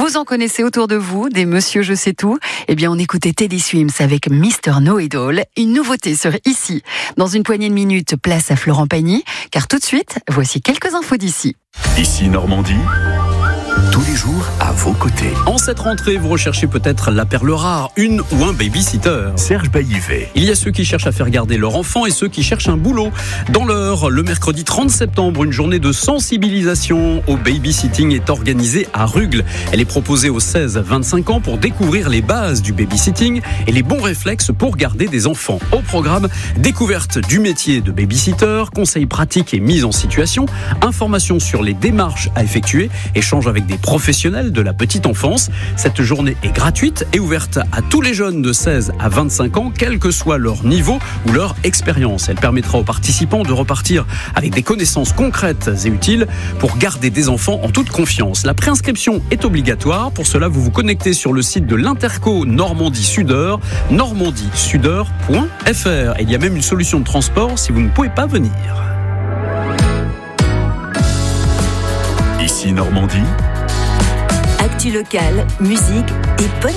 Vous en connaissez autour de vous, des Monsieur Je sais tout. Eh bien, on écoutait Teddy Swims avec Mr. Know-It-All. Une nouveauté sur Ici. Dans une poignée de minutes, place à Florent Pagny. Car tout de suite, voici quelques infos d'ici. Ici Normandie, tous les jours à vos côtés. En cette rentrée, vous recherchez peut-être la perle rare, une ou un babysitter. Serge Baillivet. Il y a ceux qui cherchent à faire garder leur enfant et ceux qui cherchent un boulot. Dans l'heure, le mercredi 30 septembre, une journée de sensibilisation au babysitting est organisée à Rugles. Elle est proposée aux 16-25 ans pour découvrir les bases du babysitting et les bons réflexes pour garder des enfants. Au programme, découverte du métier de babysitter, conseils pratiques et mise en situation, informations sur les démarches à effectuer, échanges avec des professionnels de la petite enfance. Cette journée est gratuite et ouverte à tous les jeunes de 16 à 25 ans, quel que soit leur niveau ou leur expérience. Elle permettra aux participants de repartir avec des connaissances concrètes et utiles pour garder des enfants en toute confiance. La préinscription est obligatoire. Pour cela, vous vous connectez sur le site de l'Interco Normandie-Sudeur, normandiesudeur.fr. Il y a même une solution de transport si vous ne pouvez pas venir. Ici Normandie. Actu locale, musique et bonne